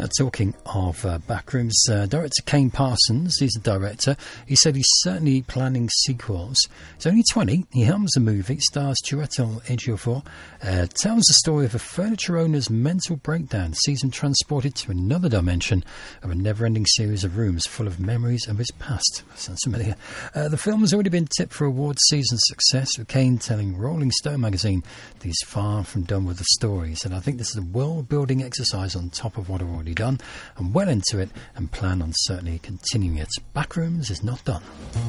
Talking of Backrooms, director Kane Parsons, he's a director. He said he's certainly planning sequels. He's only 20. He helms a movie, stars Chiwetel Ejiofor, tells the story of a furniture owner's mental breakdown, sees him transported to another dimension of a never-ending series of rooms full of memories of his past. Sounds familiar. The film has already been tipped for award season success, with Kane telling Rolling Stone magazine that he's far from done with the story. He said, "I think this is a world-building exercise on top of what I've already done. I'm well into it and plan on certainly continuing it. Backrooms is not done."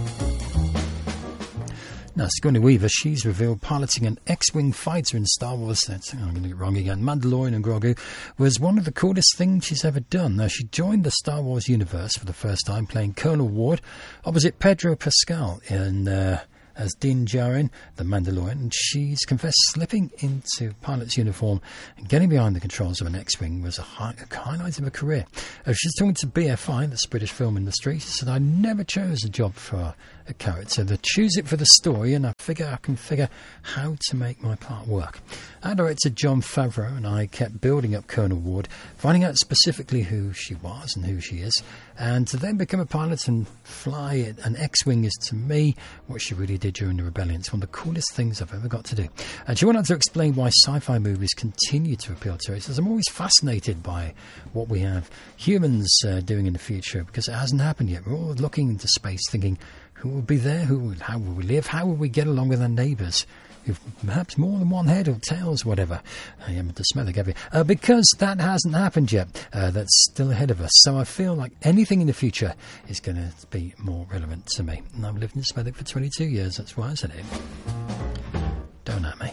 Now, Sigourney Weaver, she's revealed piloting an X-Wing fighter in Star Wars, I'm going to get it wrong again, Mandalorian and Grogu, was one of the coolest things she's ever done. Now, she joined the Star Wars universe for the first time, playing Colonel Ward opposite Pedro Pascal in as Din Djarin, the Mandalorian, and she's confessed slipping into pilot's uniform and getting behind the controls of an X-Wing was a highlight of her career. She's talking to BFI, that's British film industry. She said, "I never chose a job for a character. They choose it for the story, and I can figure how to make my part work." Our director Jon Favreau and I kept building up Colonel Ward, finding out specifically who she was and who she is, and to then become a pilot and fly an X-Wing is, to me, what she really did during the rebellion. It's one of the coolest things I've ever got to do. And she went on to explain why sci-fi movies continue to appeal to her. She says, "I'm always fascinated by what we have humans doing in the future, because it hasn't happened yet. We're all looking into space thinking, who will be there? How will we live? How will we get along with our neighbours who've perhaps more than one head or tails, whatever?" I am the smell of because that hasn't happened yet. That's still ahead of us. So I feel like anything in the future is going to be more relevant to me. And I've lived in Smethwick for 22 years. That's why I said it. Don't at me.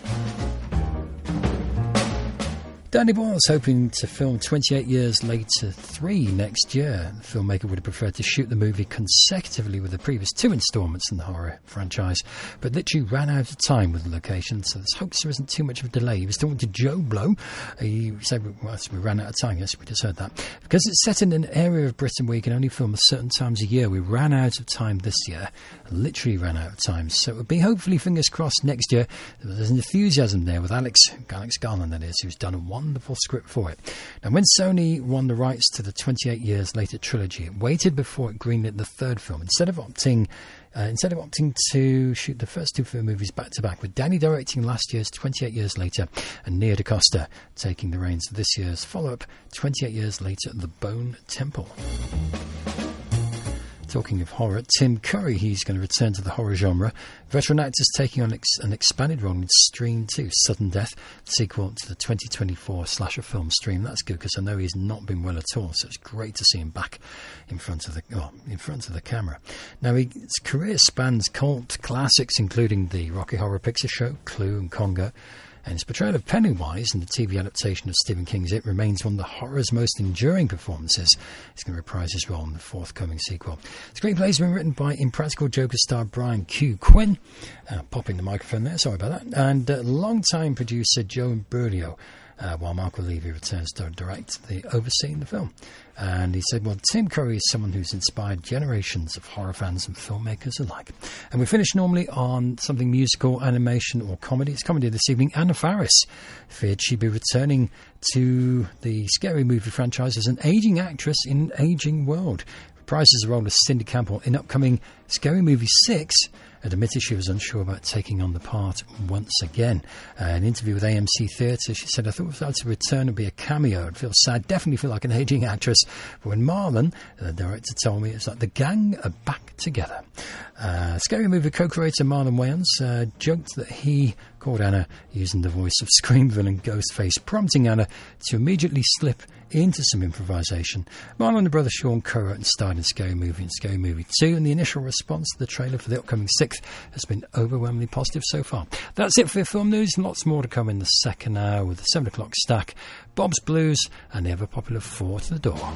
Danny Boyle's hoping to film 28 Years Later 3 next year. The filmmaker would have preferred to shoot the movie consecutively with the previous two instalments in the horror franchise, but literally ran out of time with the location, so there's hopes there isn't too much of a delay. He was talking to Joe Blow. He said, well, we ran out of time. Yes, we just heard that. Because it's set in an area of Britain where you can only film a certain times a year, we ran out of time this year. Literally ran out of time. So it would be, hopefully, fingers crossed, next year. There's an enthusiasm there with Alex Garland, that is, who's done a wonderful script for it. Now, when Sony won the rights to the 28 Years Later trilogy, it waited before it greenlit the third film. Instead of opting to shoot the first two film movies back to back, with Danny directing last year's 28 Years Later and Nia DaCosta taking the reins of this year's follow-up, 28 Years Later, The Bone Temple. Talking of horror, Tim Curry, he's going to return to the horror genre. Veteran actors taking on an expanded role in Stream 2, Sudden Death, sequel to the 2024 slasher film Stream. That's good, because I know he's not been well at all, so it's great to see him back in front of the camera. Now, his career spans cult classics, including the Rocky Horror Picture Show, Clue and Congo. And his portrayal of Pennywise in the TV adaptation of Stephen King's It remains one of the horror's most enduring performances. He's going to reprise his role in the forthcoming sequel. The screenplay has been written by Impractical Joker star Brian Q. Quinn. Popping the microphone there, sorry about that. And long-time producer Joe Imbruglia, while Marco Levy returns to direct, overseeing the film. And he said, well, Tim Curry is someone who's inspired generations of horror fans and filmmakers alike. And we finish normally on something musical, animation or comedy. It's comedy this evening. Anna Faris feared she'd be returning to the Scary Movie franchise as an aging actress in an aging world. Reprises the role of Cindy Campbell in upcoming Scary Movie 6, and admitted she was unsure about taking on the part once again. An interview with AMC Theatre, she said, I thought if I had to return and be a cameo, I'd feel sad, definitely feel like an aging actress. But when Marlon, the director, told me, it's like the gang are back together. Scary Movie co-creator Marlon Wayans joked that he called Anna using the voice of Scream villain Ghostface, prompting Anna to immediately slip into some improvisation. Marlon and brother Sean co-wrote and starred in Scary Movie and Scary Movie 2, and the initial response to the trailer for the upcoming 6th has been overwhelmingly positive so far. That's it for your film news, and lots more to come in the second hour with the 7 o'clock stack, Bob's Blues, and the ever-popular 4 to the Door.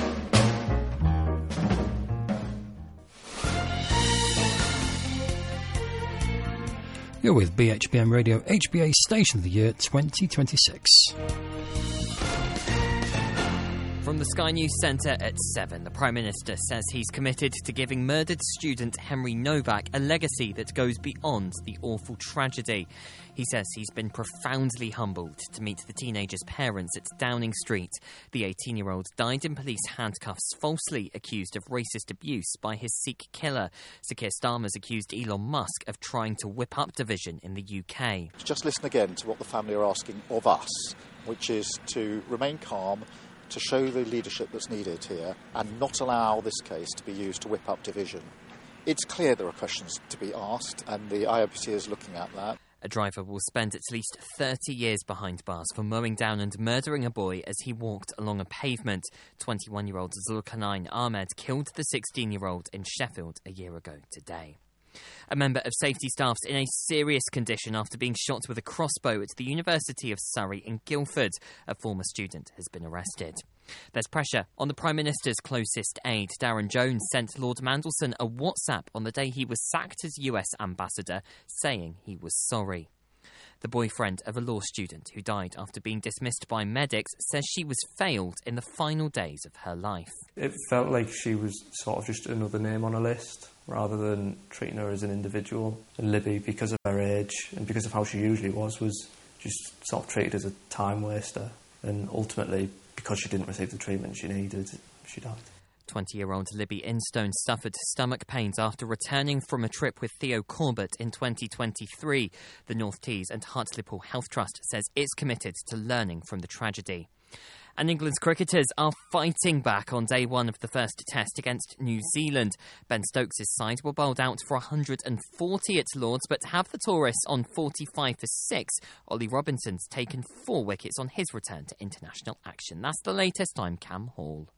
You're with BHBM Radio, HBA Station of the Year 2026. From the Sky News Centre at 7, the Prime Minister says he's committed to giving murdered student Henry Novak a legacy that goes beyond the awful tragedy. He says he's been profoundly humbled to meet the teenager's parents at Downing Street. The 18-year-old died in police handcuffs, falsely accused of racist abuse by his Sikh killer. Sir Keir Starmer's accused Elon Musk of trying to whip up division in the UK. Just listen again to what the family are asking of us, which is to remain calm, to show the leadership that's needed here and not allow this case to be used to whip up division. It's clear there are questions to be asked and the IOPC is looking at that. A driver will spend at least 30 years behind bars for mowing down and murdering a boy as he walked along a pavement. 21-year-old Zulkarnain Ahmed killed the 16-year-old in Sheffield a year ago today. A member of safety staff's in a serious condition after being shot with a crossbow at the University of Surrey in Guildford. A former student has been arrested. There's pressure on the Prime Minister's closest aide. Darren Jones sent Lord Mandelson a WhatsApp on the day he was sacked as US ambassador, saying he was sorry. The boyfriend of a law student who died after being dismissed by medics says she was failed in the final days of her life. It felt like she was sort of just another name on a list, rather than treating her as an individual. And Libby, because of her age and because of how she usually was just sort of treated as a time waster. And ultimately, because she didn't receive the treatment she needed, she died. 20-year-old Libby Instone suffered stomach pains after returning from a trip with Theo Corbett in 2023. The North Tees and Hartlepool Health Trust says it's committed to learning from the tragedy. And England's cricketers are fighting back on day one of the first test against New Zealand. Ben Stokes' side were bowled out for 140 at Lord's, but have the tourists on 45 for 6. Ollie Robinson's taken 4 wickets on his return to international action. That's the latest. I'm Cam Hall.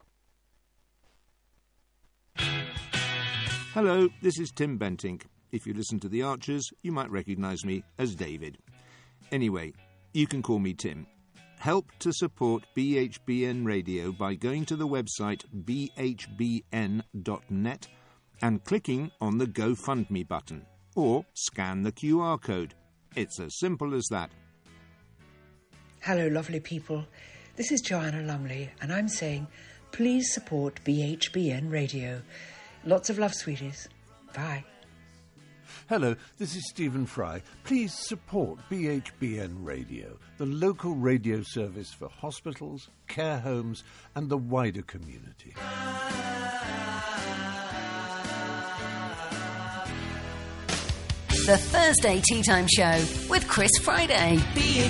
Hello, this is Tim Bentinck. If you listen to The Archers, you might recognise me as David. Anyway, you can call me Tim. Help to support BHBN Radio by going to the website bhbn.net and clicking on the GoFundMe button, or scan the QR code. It's as simple as that. Hello, lovely people. This is Joanna Lumley, and I'm saying, please support BHBN Radio. Lots of love, sweeties. Bye. Hello, this is Stephen Fry. Please support BHBN Radio, the local radio service for hospitals, care homes and the wider community. The Thursday Tea Time Show with Chris Friday.